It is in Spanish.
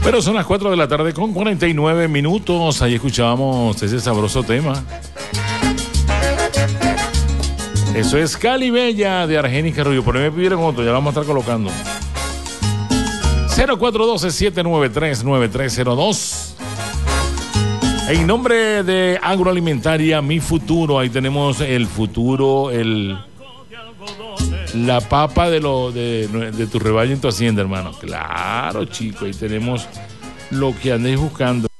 Pero son las 4 de la tarde con 49 minutos. Ahí escuchábamos ese sabroso tema. Eso es Cali Bella de Argenis Carrillo. Por ahí me pidieron otro, ya lo vamos a estar colocando. 0412-793-9302. En nombre de Agroalimentaria Mi Futuro, ahí tenemos el futuro, la papa de tu rebaño en tu hacienda, hermano. Claro, chico, ahí tenemos lo que andéis buscando.